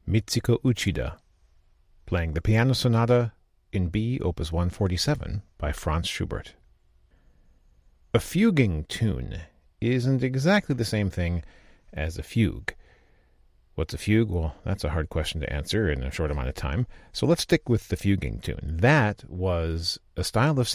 Mitsuko Uchida, playing the Piano Sonata in B, Opus 147 by Franz Schubert. A fuguing tune isn't exactly the same thing as a fugue. What's a fugue? Well, that's a hard question to answer in a short amount of time, so let's stick with the fuguing tune. That was a style of